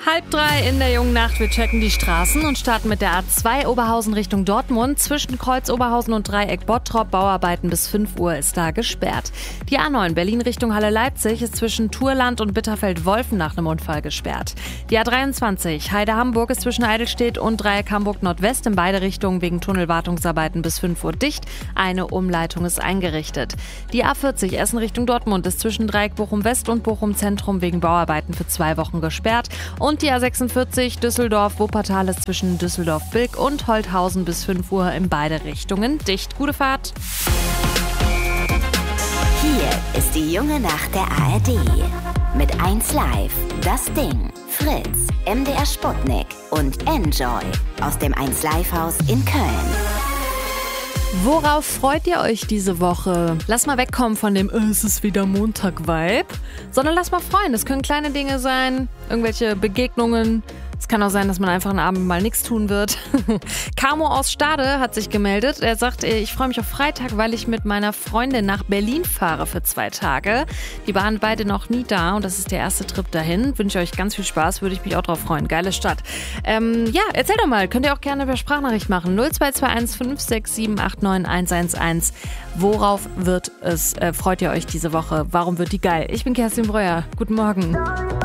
2:30 in der jungen Nacht. Wir checken die Straßen und starten mit der A2 Oberhausen Richtung Dortmund. Zwischen Kreuz Oberhausen und Dreieck Bottrop Bauarbeiten bis 5 Uhr ist da gesperrt. Die A9 Berlin Richtung Halle Leipzig ist zwischen Thurland und Bitterfeld-Wolfen nach einem Unfall gesperrt. Die A23 Heide Hamburg ist zwischen Eidelstedt und Dreieck Hamburg Nordwest in beide Richtungen wegen Tunnelwartungsarbeiten bis 5 Uhr dicht. Eine Umleitung ist eingerichtet. Die A40 Essen Richtung Dortmund ist zwischen Dreieck Bochum West und Bochum Zentrum wegen Bauarbeiten für 2 Wochen gesperrt. Und die A46 Düsseldorf-Wuppertal ist zwischen Düsseldorf-Bilk und Holthausen bis 5 Uhr in beide Richtungen dicht. Gute Fahrt! Hier ist die junge Nacht der ARD. Mit 1Live, Das Ding, Fritz, MDR Sputnik und Enjoy aus dem 1Live-Haus in Köln. Worauf freut ihr euch diese Woche? Lass mal wegkommen von dem es ist wieder Montag-Vibe, sondern lass mal freuen. Es können kleine Dinge sein, irgendwelche Begegnungen. Es kann auch sein, dass man einfach einen Abend mal nichts tun wird. Camo aus Stade hat sich gemeldet. Er sagt, ich freue mich auf Freitag, weil ich mit meiner Freundin nach Berlin fahre für 2 Tage. Die waren beide noch nie da und das ist der erste Trip dahin. Wünsche euch ganz viel Spaß, würde ich mich auch drauf freuen. Geile Stadt. Erzähl doch mal, könnt ihr auch gerne per Sprachnachricht machen. 0221 567 89111. Worauf freut ihr euch diese Woche? Warum wird die geil? Ich bin Kerstin Breuer. Guten Morgen.